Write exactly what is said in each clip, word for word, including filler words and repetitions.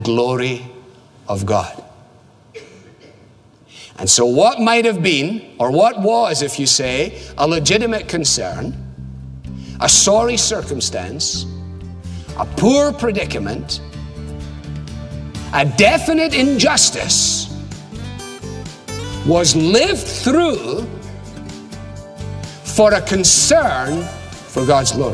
glory of God. And so what might have been, or what was, if you say, a legitimate concern, a sorry circumstance, a poor predicament, a definite injustice, was lived through for a concern for God's glory.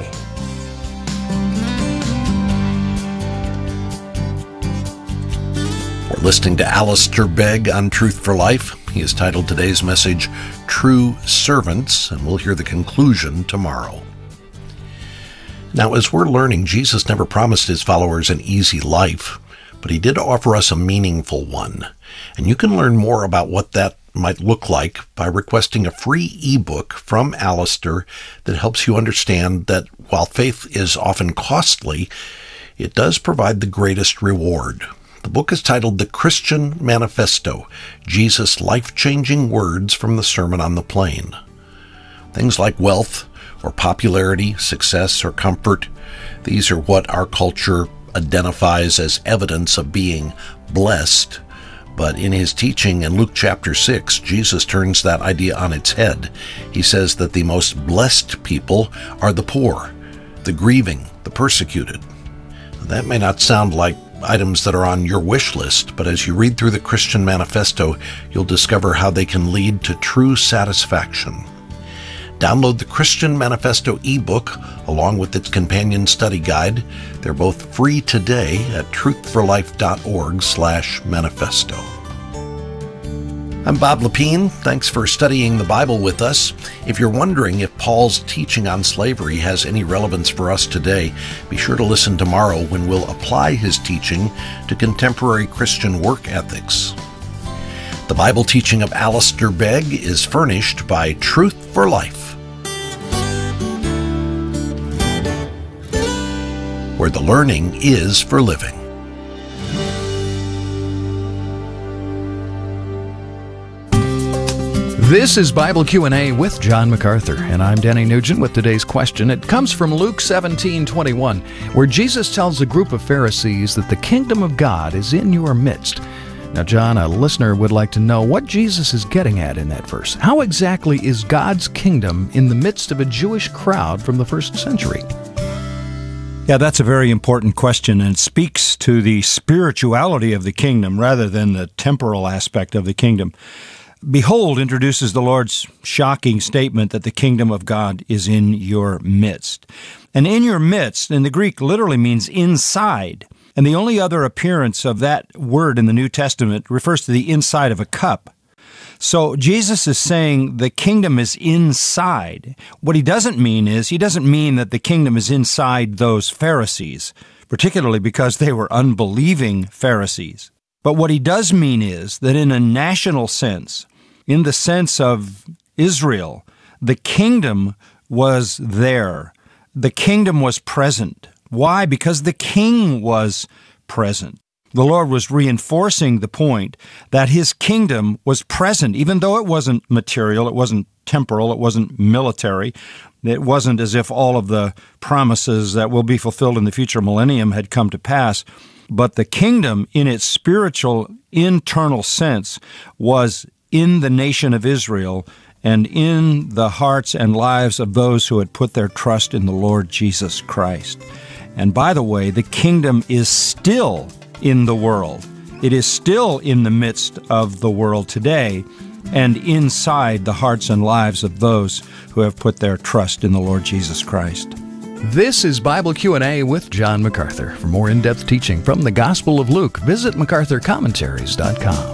We're listening to Alistair Begg on Truth for Life. He has titled today's message, True Servants, and we'll hear the conclusion tomorrow. Now, as we're learning, Jesus never promised his followers an easy life, but he did offer us a meaningful one. And you can learn more about what that might look like by requesting a free ebook from Alistair that helps you understand that while faith is often costly, it does provide the greatest reward. The book is titled The Christian Manifesto, Jesus' Life-Changing Words from the Sermon on the Plain. Things like wealth or popularity, success or comfort, these are what our culture identifies as evidence of being blessed. But in his teaching in Luke chapter six, Jesus turns that idea on its head. He says that the most blessed people are the poor, the grieving, the persecuted. That may not sound like items that are on your wish list, but as you read through the Christian Manifesto, you'll discover how they can lead to true satisfaction. Download the Christian Manifesto ebook along with its companion study guide. They're both free today at truth for life dot org slash manifesto. I'm Bob Lepine. Thanks for studying the Bible with us. If you're wondering if Paul's teaching on slavery has any relevance for us today, be sure to listen tomorrow when we'll apply his teaching to contemporary Christian work ethics. The Bible teaching of Alistair Begg is furnished by Truth for Life, where the learning is for living. This is Bible Q and A with John MacArthur, and I'm Denny Nugent with today's question. It comes from Luke seventeen twenty-one, where Jesus tells a group of Pharisees that the kingdom of God is in your midst. Now, John, a listener would like to know what Jesus is getting at in that verse. How exactly is God's kingdom in the midst of a Jewish crowd from the first century? Yeah, that's a very important question, and it speaks to the spirituality of the kingdom rather than the temporal aspect of the kingdom. Behold introduces the Lord's shocking statement that the kingdom of God is in your midst. And in your midst, in the Greek, literally means inside. And the only other appearance of that word in the New Testament refers to the inside of a cup. So Jesus is saying the kingdom is inside. What he doesn't mean is, he doesn't mean that the kingdom is inside those Pharisees, particularly because they were unbelieving Pharisees. But what he does mean is that in a national sense, in the sense of Israel, the kingdom was there. The kingdom was present. Why? Because the king was present. The Lord was reinforcing the point that his kingdom was present, even though it wasn't material, it wasn't temporal, it wasn't military. It wasn't as if all of the promises that will be fulfilled in the future millennium had come to pass. But the kingdom, in its spiritual, internal sense, was in the nation of Israel and in the hearts and lives of those who had put their trust in the Lord Jesus Christ. And by the way, the kingdom is still in the world. It is still in the midst of the world today and inside the hearts and lives of those who have put their trust in the Lord Jesus Christ. This is Bible Q and A with John MacArthur. For more in-depth teaching from the Gospel of Luke, visit macarthur commentaries dot com.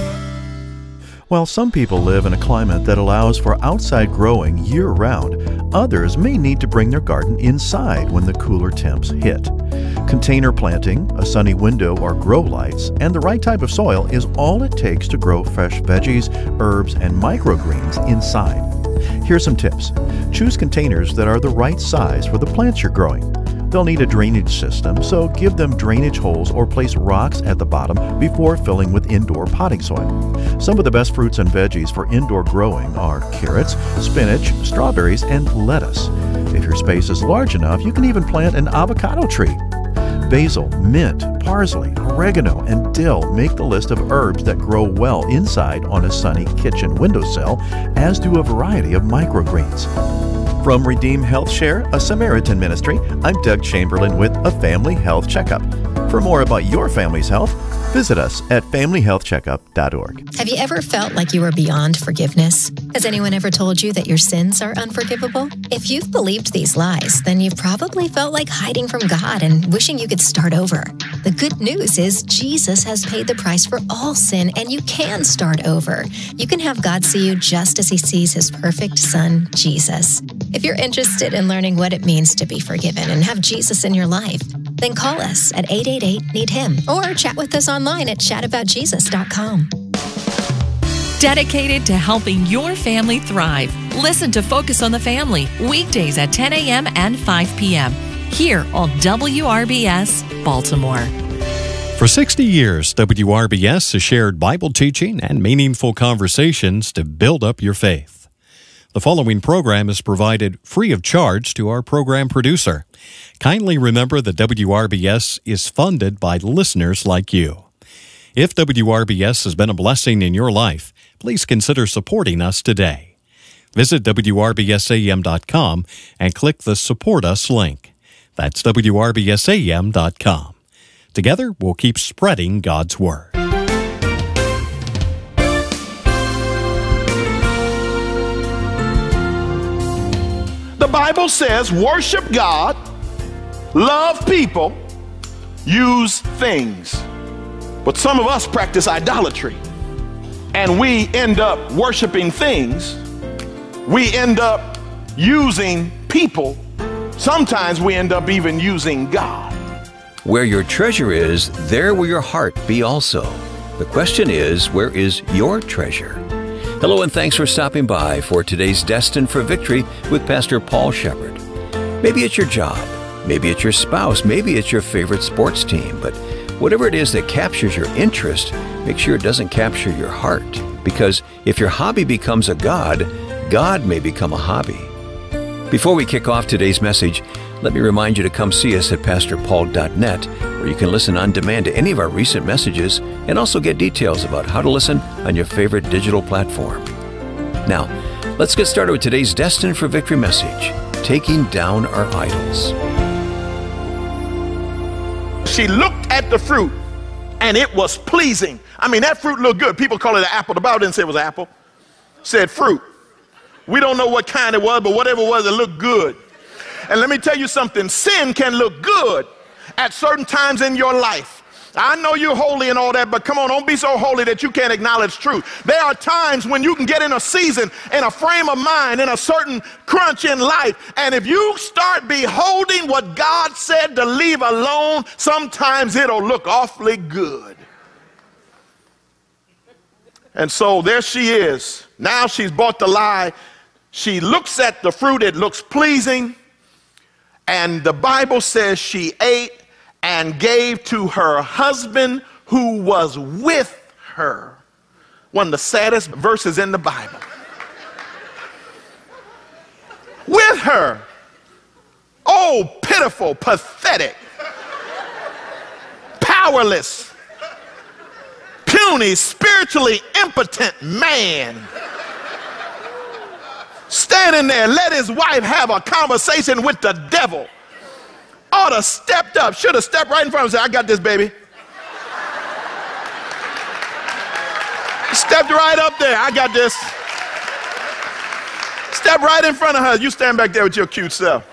While some people live in a climate that allows for outside growing year-round, others may need to bring their garden inside when the cooler temps hit. Container planting, a sunny window or grow lights, and the right type of soil is all it takes to grow fresh veggies, herbs, and microgreens inside. Here's some tips. Choose containers that are the right size for the plants you're growing. They'll need a drainage system, so give them drainage holes or place rocks at the bottom before filling with indoor potting soil. Some of the best fruits and veggies for indoor growing are carrots, spinach, strawberries, and lettuce. If your space is large enough, you can even plant an avocado tree. Basil, mint, parsley, oregano, and dill make the list of herbs that grow well inside on a sunny kitchen windowsill, as do a variety of microgreens. From Redeem Health Share, a Samaritan ministry, I'm Doug Chamberlain with a Family Health Checkup. For more about your family's health, visit us at family health checkup dot org. Have you ever felt like you were beyond forgiveness? Has anyone ever told you that your sins are unforgivable? If you've believed these lies, then you've probably felt like hiding from God and wishing you could start over. The good news is Jesus has paid the price for all sin, and you can start over. You can have God see you just as He sees His perfect Son, Jesus. If you're interested in learning what it means to be forgiven and have Jesus in your life, then call us at eight eight eight, need him or chat with us online at chat about jesus dot com. Dedicated to helping your family thrive. Listen to Focus on the Family weekdays at ten a.m. and five p.m. here on W R B S Baltimore. For sixty years, W R B S has shared Bible teaching and meaningful conversations to build up your faith. The following program is provided free of charge to our program producer. Kindly remember that W R B S is funded by listeners like you. If W R B S has been a blessing in your life, please consider supporting us today. Visit W R B S A M dot com and click the Support Us link. That's W R B S A M dot com. Together, we'll keep spreading God's Word. The Bible says, worship God, love people, use things. But some of us practice idolatry, and we end up worshiping things. We end up using people. Sometimes we end up even using God. Where your treasure is, there will your heart be also. The question is, where is your treasure? Hello, and thanks for stopping by for today's Destined for Victory with Pastor Paul Shepherd. Maybe it's your job, maybe it's your spouse, maybe it's your favorite sports team, but whatever it is that captures your interest, make sure it doesn't capture your heart. Because if your hobby becomes a god, God may become a hobby. Before we kick off today's message, let me remind you to come see us at pastor paul dot net, where you can listen on demand to any of our recent messages and also get details about how to listen on your favorite digital platform. Now, let's get started with today's Destined for Victory message, Taking Down Our Idols. She looked at the fruit, and it was pleasing. I mean, that fruit looked good. People call it an apple. The Bible didn't say it was an apple. It said fruit. We don't know what kind it was, but whatever it was, it looked good. And let me tell you something. Sin can look good at certain times in your life. I know you're holy and all that, but come on, don't be so holy that you can't acknowledge truth. There are times when you can get in a season, in a frame of mind, in a certain crunch in life, and if you start beholding what God said to leave alone, sometimes it'll look awfully good. And so there she is. Now she's bought the lie. She looks at the fruit, it looks pleasing, and the Bible says she ate and gave to her husband who was with her. One of the saddest verses in the Bible. With her. Oh, pitiful, pathetic, powerless, puny, spiritually impotent man. Standing there, let his wife have a conversation with the devil. Ought to stepped up, should have stepped right in front of him and said, I got this, baby. Stepped right up there, I got this. Step right in front of her. You stand back there with your cute self.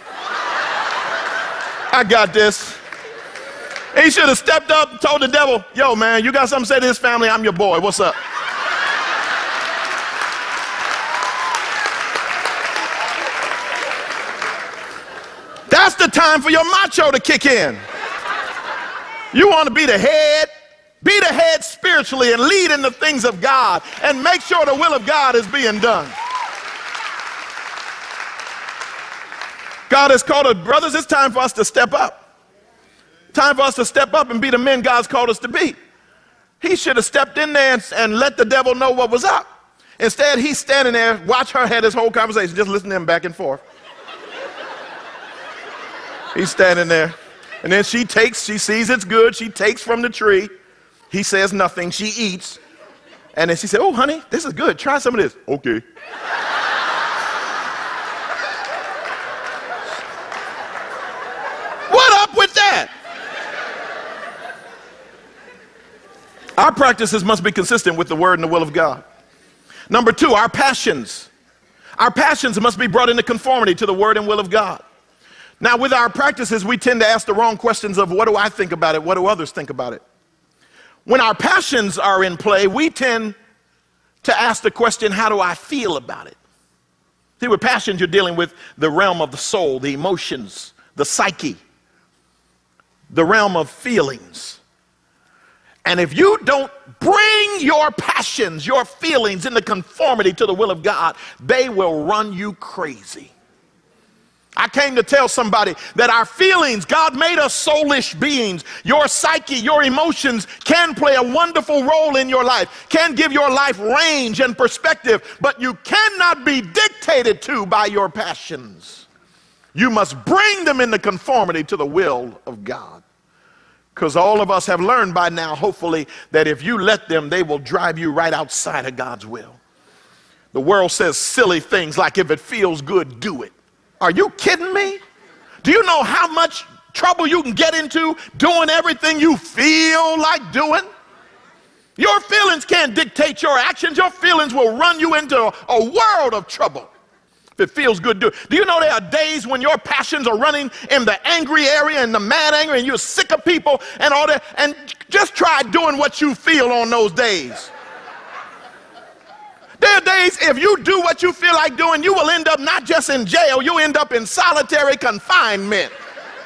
I got this. He should have stepped up, told the devil, yo, man, you got something to say to this family? I'm your boy. What's up? That's the time for your macho to kick in. You want to be the head, be the head spiritually and lead in the things of God and make sure the will of God is being done. God has called us, brothers, it's time for us to step up. Time for us to step up and be the men God's called us to be. He should have stepped in there and, and let the devil know what was up. Instead, he's standing there, watch her have this whole conversation, just listen to him back and forth. He's standing there. And then she takes, she sees it's good, she takes from the tree. He says nothing, she eats. And then she said, oh, honey, this is good. Try some of this. Okay. What up with that? Our practices must be consistent with the word and the will of God. Number two, our passions. Our passions must be brought into conformity to the word and will of God. Now, with our practices, we tend to ask the wrong questions of what do I think about it? What do others think about it? When our passions are in play, we tend to ask the question, how do I feel about it? See, with passions, you're dealing with the realm of the soul, the emotions, the psyche, the realm of feelings. And if you don't bring your passions, your feelings into conformity to the will of God, they will run you crazy. I came to tell somebody that our feelings, God made us soulish beings. Your psyche, your emotions can play a wonderful role in your life, can give your life range and perspective, but you cannot be dictated to by your passions. You must bring them into conformity to the will of God. Because all of us have learned by now, hopefully, that if you let them, they will drive you right outside of God's will. The world says silly things like, if it feels good, do it. Are you kidding me? Do you know how much trouble you can get into doing everything you feel like doing? Your feelings can't dictate your actions. Your feelings will run you into a, a world of trouble. If it feels good, do it. Do you know there are days when your passions are running in the angry area and the mad anger and you're sick of people and all that? And just try doing what you feel on those days. There are days, if you do what you feel like doing, you will end up not just in jail, you'll end up in solitary confinement.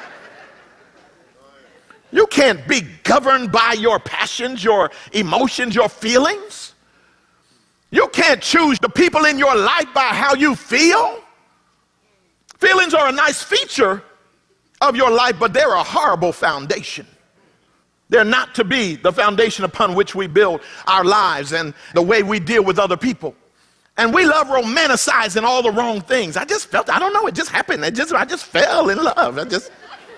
You can't be governed by your passions, your emotions, your feelings. You can't choose the people in your life by how you feel. Feelings are a nice feature of your life, but they're a horrible foundation. They're not to be the foundation upon which we build our lives and the way we deal with other people. And we love romanticizing all the wrong things. I just felt, I don't know, it just happened. It just, I just fell in love. I just,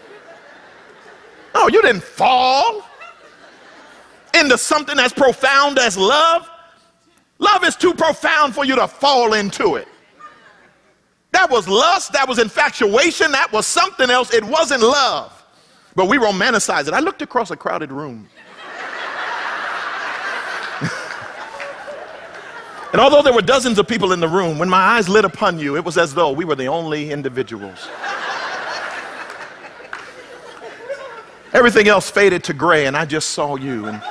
oh, you didn't fall into something as profound as love. Love is too profound for you to fall into it. That was lust, that was infatuation, that was something else. It wasn't love. But we romanticize it. I looked across a crowded room. And although there were dozens of people in the room, when my eyes lit upon you, it was as though we were the only individuals. Everything else faded to gray, and I just saw you. And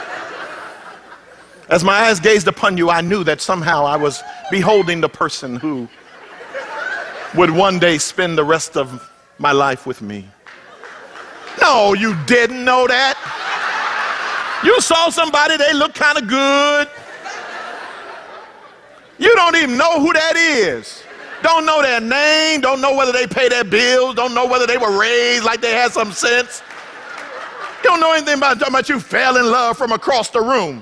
as my eyes gazed upon you, I knew that somehow I was beholding the person who would one day spend the rest of my life with me. No, you didn't know that. You saw somebody, they look kind of good. You don't even know who that is. Don't know their name, don't know whether they pay their bills, don't know whether they were raised like they had some sense. You don't know anything about, talking about you fell in love from across the room.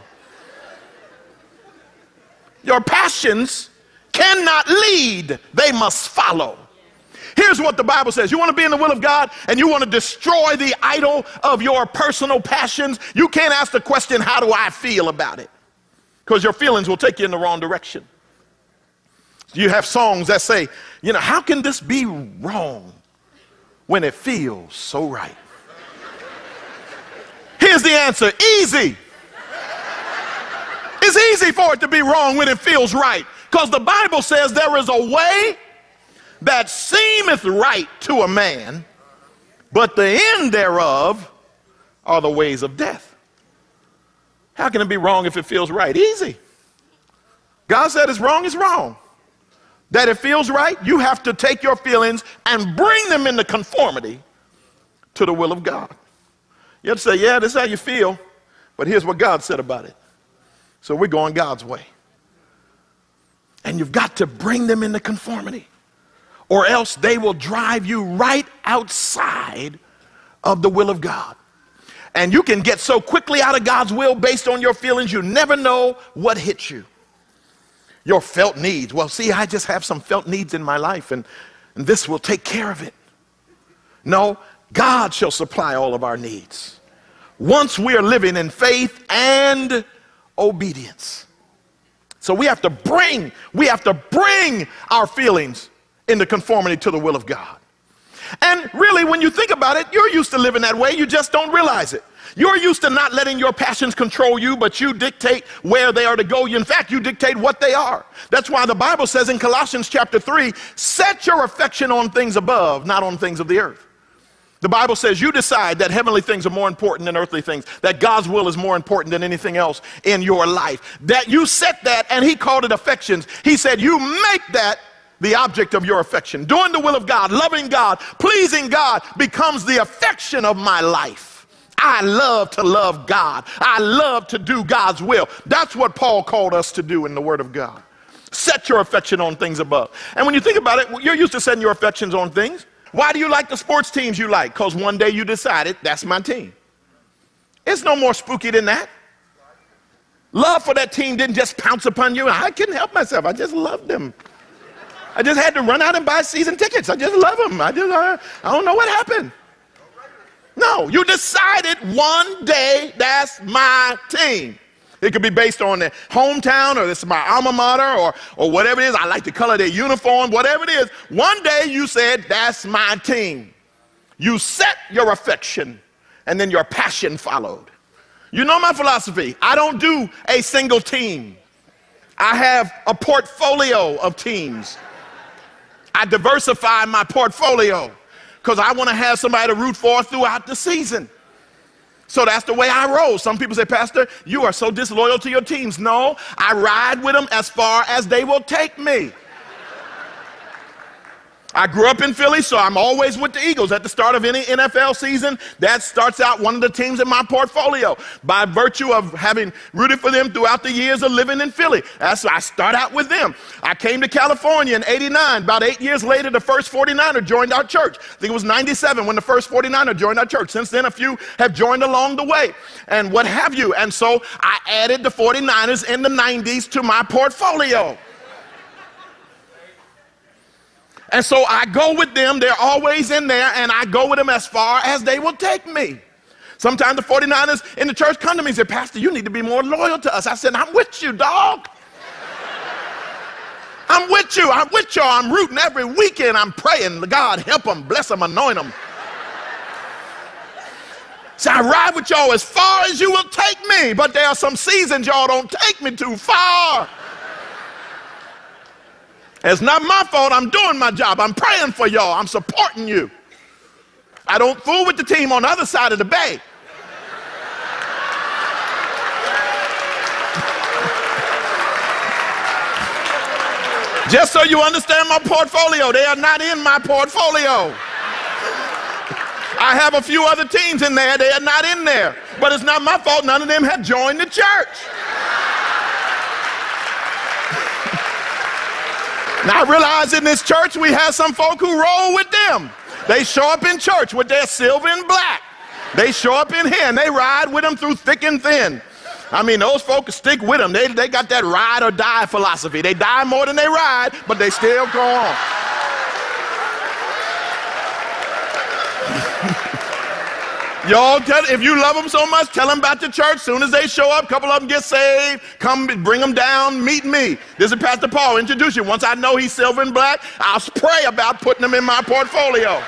Your passions cannot lead, they must follow. Here's what the Bible says. You want to be in the will of God and you want to destroy the idol of your personal passions, you can't ask the question, how do I feel about it? Because your feelings will take you in the wrong direction. You have songs that say, you know, how can this be wrong when it feels so right? Here's the answer, easy. It's easy for it to be wrong when it feels right, because the Bible says there is a way that seemeth right to a man, but the end thereof are the ways of death. How can it be wrong if it feels right? Easy. God said it's wrong, it's wrong. That it feels right, you have to take your feelings and bring them into conformity to the will of God. You have to say, yeah, this is how you feel, but here's what God said about it. So we're going God's way. And you've got to bring them into conformity, or else they will drive you right outside of the will of God. And you can get so quickly out of God's will based on your feelings, you never know what hits you. Your felt needs. Well, see, I just have some felt needs in my life, and, and this will take care of it. No, God shall supply all of our needs once we are living in faith and obedience. So we have to bring, we have to bring our feelings into conformity to the will of God. And really, when you think about it, you're used to living that way. You just don't realize it. You're used to not letting your passions control you, but you dictate where they are to go. In fact, you dictate what they are. That's why the Bible says in Colossians chapter three, set your affection on things above, not on things of the earth. The Bible says you decide that heavenly things are more important than earthly things, that God's will is more important than anything else in your life. That you set that, and he called it affections. He said you make that the object of your affection. Doing the will of God, loving God, pleasing God becomes the affection of my life. I love to love God. I love to do God's will. That's what Paul called us to do in the Word of God. Set your affection on things above. And when you think about it, you're used to setting your affections on things. Why do you like the sports teams you like? Because one day you decided, that's my team. It's no more spooky than that. Love for that team didn't just pounce upon you. I couldn't help myself. I just loved them. I just had to run out and buy season tickets. I just love them. I just, uh, I don't know what happened. No, you decided one day that's my team. It could be based on their hometown, or this is my alma mater, or, or whatever it is. I like the color of their uniform, whatever it is. One day you said, that's my team. You set your affection, and then your passion followed. You know my philosophy. I don't do a single team. I have a portfolio of teams. I diversify my portfolio because I want to have somebody to root for throughout the season. So that's the way I roll. Some people say, Pastor, you are so disloyal to your teams. No, I ride with them as far as they will take me. I grew up in Philly, so I'm always with the Eagles. At the start of any N F L season, that starts out one of the teams in my portfolio by virtue of having rooted for them throughout the years of living in Philly. That's why I start out with them. I came to California in eighty-nine. About eight years later, the first forty-niner joined our church. I think it was ninety-seven when the first forty-niner joined our church. Since then, a few have joined along the way and what have you. And so I added the forty-niners in the nineties to my portfolio. And so I go with them. They're always in there, and I go with them as far as they will take me. Sometimes the forty-niners in the church come to me and say, Pastor, you need to be more loyal to us. I said, I'm with you, dog. I'm with you. I'm with y'all. I'm rooting every weekend. I'm praying. God, help them, bless them, anoint them. So I ride with y'all as far as you will take me, but there are some seasons y'all don't take me too far. It's not my fault. I'm doing my job. I'm praying for y'all. I'm supporting you. I don't fool with the team on the other side of the bay. Just so you understand my portfolio, they are not in my portfolio. I have a few other teams in there. They are not in there. But it's not my fault. None of them have joined the church. Now, I realize in this church we have some folk who roll with them. They show up in church with their silver and black. They show up in here and they ride with them through thick and thin. I mean, those folks stick with them. They, they got that ride or die philosophy. They die more than they ride, but they still go on. Y'all, tell, if you love them so much, tell them about the church. Soon as they show up, a couple of them get saved. Come bring them down, meet me. This is Pastor Paul, introduce you. Once I know he's silver and black, I'll pray about putting them in my portfolio.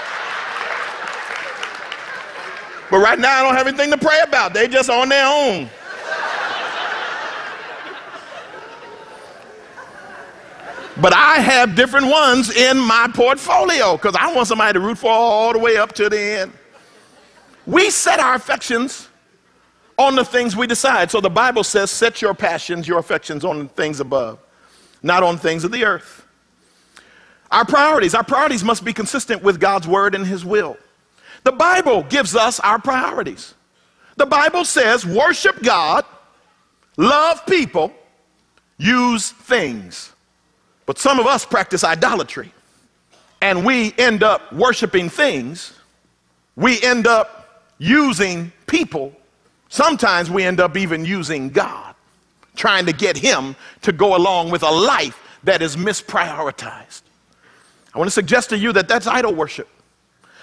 But right now, I don't have anything to pray about. They just on their own. But I have different ones in my portfolio because I want somebody to root for all the way up to the end. We set our affections on the things we decide. So the Bible says, set your passions, your affections on the things above, not on things of the earth. Our priorities, our priorities must be consistent with God's word and his will. The Bible gives us our priorities. The Bible says, worship God, love people, use things. But some of us practice idolatry, and we end up worshiping things. We end up using people. Sometimes we end up even using God, trying to get him to go along with a life that is misprioritized. I want to suggest to you that that's idol worship.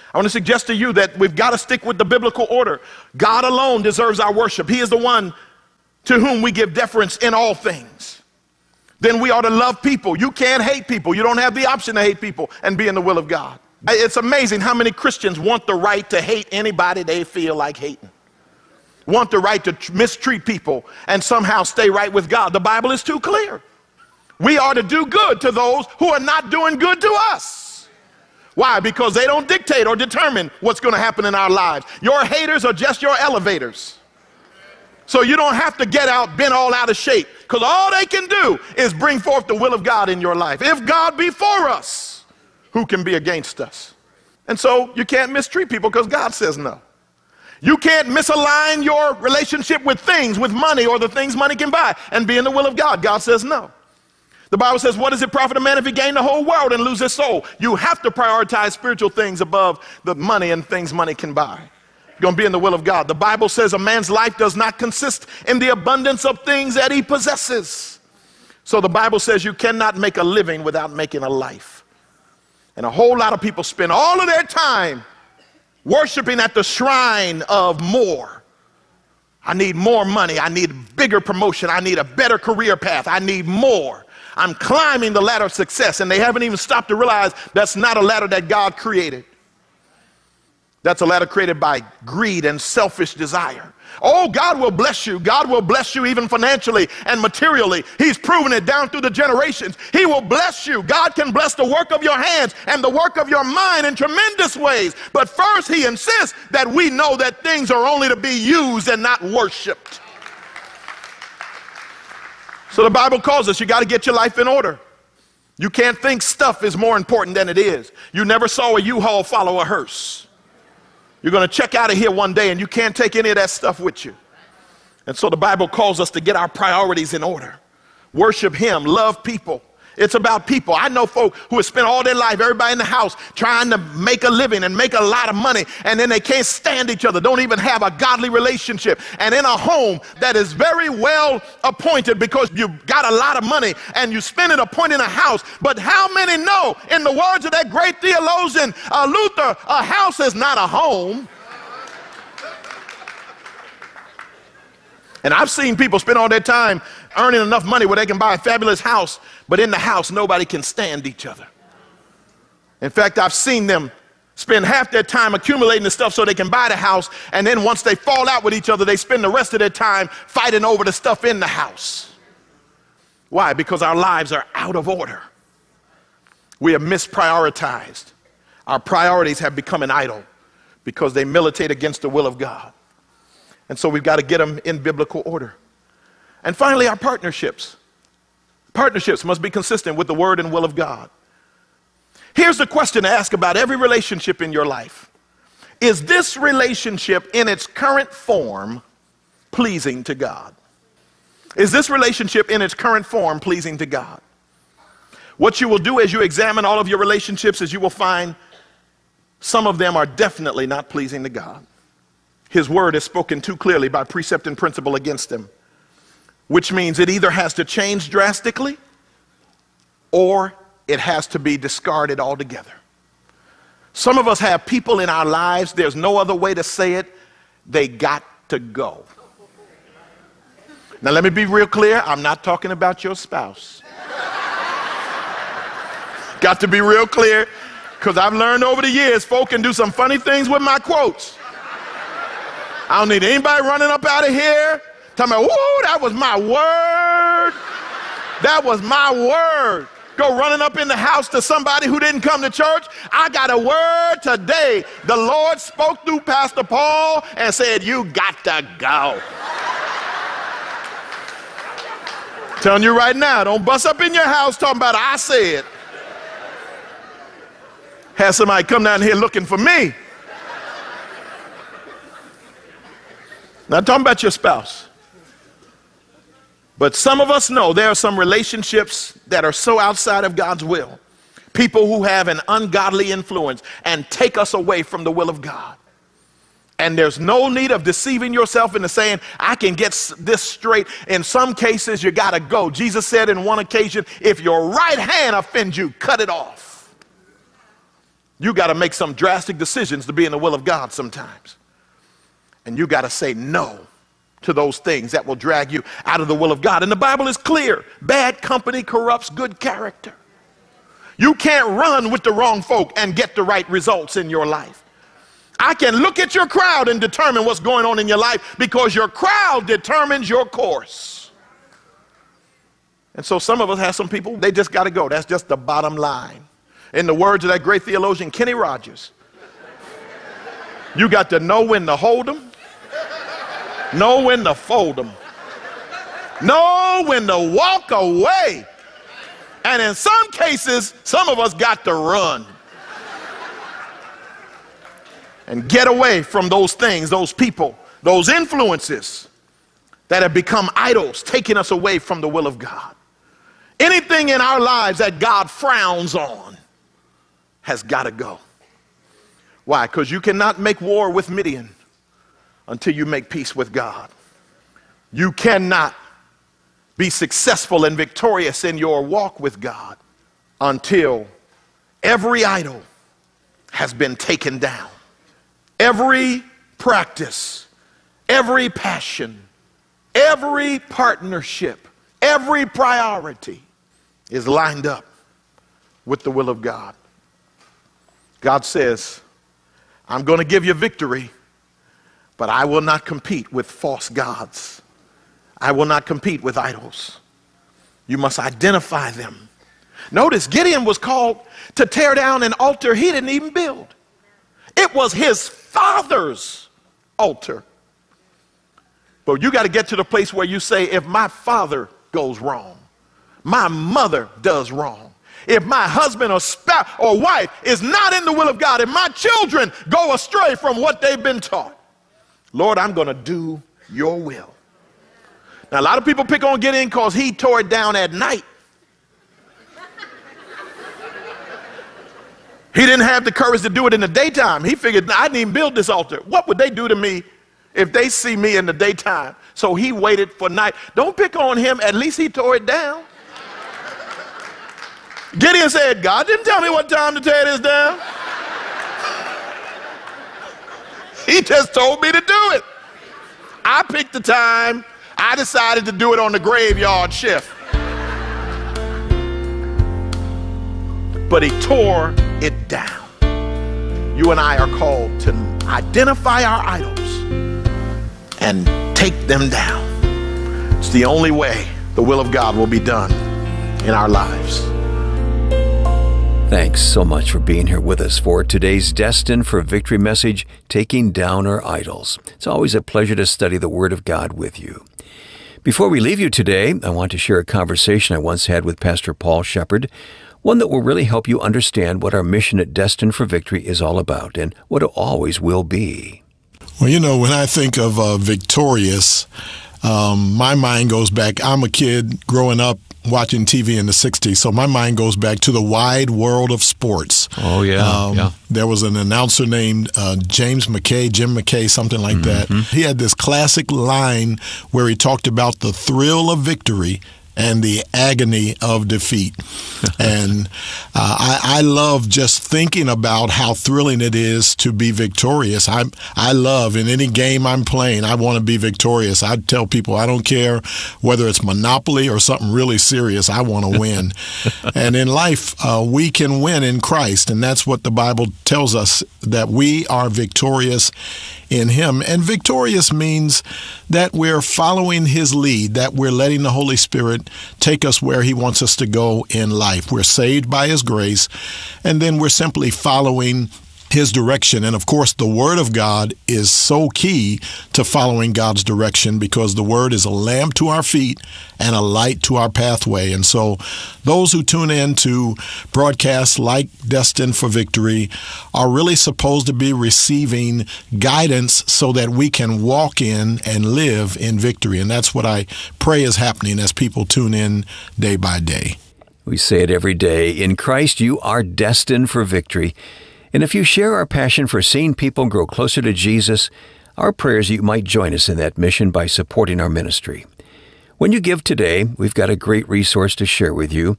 I want to suggest to you that we've got to stick with the biblical order. God alone deserves our worship. He is the one to whom we give deference in all things. Then we ought to love people. You can't hate people. You don't have the option to hate people and be in the will of God. It's amazing how many Christians want the right to hate anybody they feel like hating. Want the right to tr- mistreat people and somehow stay right with God. The Bible is too clear. We are to do good to those who are not doing good to us. Why? Because they don't dictate or determine what's going to happen in our lives. Your haters are just your elevators. So you don't have to get out, bent all out of shape, because all they can do is bring forth the will of God in your life. If God be for us, who can be against us? And so you can't mistreat people because God says no. You can't misalign your relationship with things, with money, or the things money can buy and be in the will of God. God says no. The Bible says, what does it profit a man if he gain the whole world and lose his soul? You have to prioritize spiritual things above the money and things money can buy. You're going to be in the will of God. The Bible says a man's life does not consist in the abundance of things that he possesses. So the Bible says you cannot make a living without making a life. And a whole lot of people spend all of their time worshiping at the shrine of more. I need more money. I need a bigger promotion. I need a better career path. I need more. I'm climbing the ladder of success, and they haven't even stopped to realize that's not a ladder that God created. That's a ladder created by greed and selfish desire. Oh, God will bless you. God will bless you even financially and materially. He's proven it down through the generations. He will bless you. God can bless the work of your hands and the work of your mind in tremendous ways. But first, he insists that we know that things are only to be used and not worshiped. So the Bible calls us, you got to get your life in order. You can't think stuff is more important than it is. You never saw a U-Haul follow a hearse. You're going to check out of here one day and you can't take any of that stuff with you. And so the Bible calls us to get our priorities in order. Worship him, love people. It's about people. I know folk who have spent all their life, everybody in the house, trying to make a living and make a lot of money, and then they can't stand each other, don't even have a godly relationship. And in a home that is very well appointed because you got a lot of money and you spend it appointing a house. But how many know, in the words of that great theologian uh, Luther, a house is not a home? And I've seen people spend all their time earning enough money where they can buy a fabulous house, but in the house, nobody can stand each other. In fact, I've seen them spend half their time accumulating the stuff so they can buy the house, and then once they fall out with each other, they spend the rest of their time fighting over the stuff in the house. Why? Because our lives are out of order. We have misprioritized. Our priorities have become an idol because they militate against the will of God. And so we've got to get them in biblical order. And finally, our partnerships. Partnerships must be consistent with the word and will of God. Here's the question to ask about every relationship in your life. Is this relationship in its current form pleasing to God? Is this relationship in its current form pleasing to God? What you will do as you examine all of your relationships is you will find some of them are definitely not pleasing to God. His word is spoken too clearly by precept and principle against them, which means it either has to change drastically or it has to be discarded altogether. Some of us have people in our lives, there's no other way to say it, they got to go. Now let me be real clear, I'm not talking about your spouse. Got to be real clear, because I've learned over the years folk can do some funny things with my quotes. I don't need anybody running up out of here talking about, whoa, that was my word. That was my word. Go running up in the house to somebody who didn't come to church. I got a word today. The Lord spoke through Pastor Paul and said, you got to go. Telling you right now, don't bust up in your house talking about I said. Have somebody come down here looking for me. Not talking about your spouse. But some of us know there are some relationships that are so outside of God's will. People who have an ungodly influence and take us away from the will of God. And there's no need of deceiving yourself into saying, I can get this straight. In some cases, you got to go. Jesus said in one occasion, if your right hand offends you, cut it off. You got to make some drastic decisions to be in the will of God sometimes. And you got to say no to those things that will drag you out of the will of God. And the Bible is clear. Bad company corrupts good character. You can't run with the wrong folk and get the right results in your life. I can look at your crowd and determine what's going on in your life because your crowd determines your course. And so some of us have some people, they just got to go. That's just the bottom line. In the words of that great theologian, Kenny Rogers, you got to know when to hold them, know when to fold them, know when to walk away. And in some cases, some of us got to run and get away from those things, those people, those influences that have become idols, taking us away from the will of God. Anything in our lives that God frowns on has got to go. Why? Because you cannot make war with Midian until you make peace with God. You cannot be successful and victorious in your walk with God until every idol has been taken down. Every practice, every passion, every partnership, every priority is lined up with the will of God. God says, I'm going to give you victory, but I will not compete with false gods. I will not compete with idols. You must identify them. Notice Gideon was called to tear down an altar he didn't even build. It was his father's altar. But you got to get to the place where you say, if my father goes wrong, my mother does wrong, if my husband or spouse or wife is not in the will of God, if my children go astray from what they've been taught, Lord, I'm going to do your will. Now, a lot of people pick on Gideon because he tore it down at night. He didn't have the courage to do it in the daytime. He figured, I didn't even build this altar. What would they do to me if they see me in the daytime? So he waited for night. Don't pick on him. At least he tore it down. Gideon said, God didn't tell me what time to tear this down. He just told me to do it. I picked the time. I decided to do it on the graveyard shift. But he tore it down. You and I are called to identify our idols and take them down. It's the only way the will of God will be done in our lives. Thanks so much for being here with us for today's Destined for Victory message, Taking Down Our Idols. It's always a pleasure to study the Word of God with you. Before we leave you today, I want to share a conversation I once had with Pastor Paul Shepard, one that will really help you understand what our mission at Destined for Victory is all about and what it always will be. Well, you know, when I think of uh, victorious, um, my mind goes back. I'm a kid growing up watching T V in the sixties, so my mind goes back to the wide world of sports. Oh, yeah. Um, yeah. There was an announcer named uh, James McKay, Jim McKay, something like mm-hmm. that. He had this classic line where he talked about the thrill of victory and the agony of defeat. And uh, I, I love just thinking about how thrilling it is to be victorious. I I love, in any game I'm playing, I want to be victorious. I tell people I don't care whether it's Monopoly or something really serious, I want to win. And in life, uh, we can win in Christ, and that's what the Bible tells us, that we are victorious in Him. And victorious means that we're following His lead, that we're letting the Holy Spirit take us where He wants us to go in life. We're saved by His grace, and then we're simply following His direction. And of course, the Word of God is so key to following God's direction, because the Word is a lamp to our feet and a light to our pathway. And so those who tune in to broadcasts like Destined for Victory are really supposed to be receiving guidance so that we can walk in and live in victory. And that's what I pray is happening as people tune in day by day. We say it every day. In Christ, you are destined for victory. And if you share our passion for seeing people grow closer to Jesus, our prayer is you might join us in that mission by supporting our ministry. When you give today, we've got a great resource to share with you.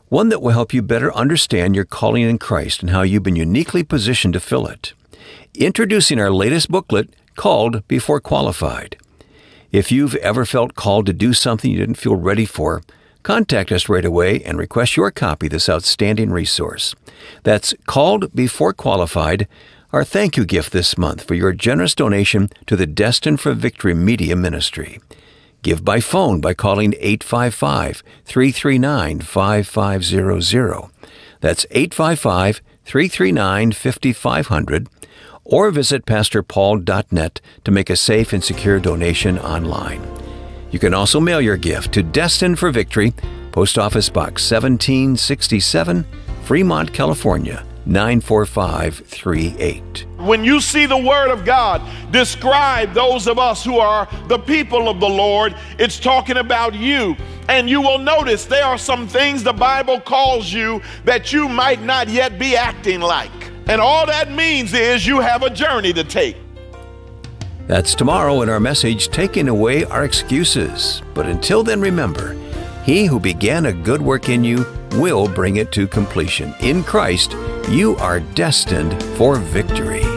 one that will help you better understand your calling in Christ and how you've been uniquely positioned to fill it. Introducing our latest booklet called Before Qualified. If you've ever felt called to do something you didn't feel ready for, contact us right away and request your copy of this outstanding resource. That's Called Before Qualified, our thank you gift this month for your generous donation to the Destined for Victory Media Ministry. Give by phone by calling eight five five, three three nine, five five zero zero. That's eight five five, three three nine, five five zero zero. Or visit pastor paul dot net to make a safe and secure donation online. You can also mail your gift to Destined for Victory, Post Office Box seventeen sixty-seven, Fremont, California, nine four five three eight. When you see the Word of God describe those of us who are the people of the Lord, it's talking about you. And you will notice there are some things the Bible calls you that you might not yet be acting like. And all that means is you have a journey to take. That's tomorrow in our message, Taking Away Our Excuses. But until then, remember, He who began a good work in you will bring it to completion. In Christ, you are destined for victory.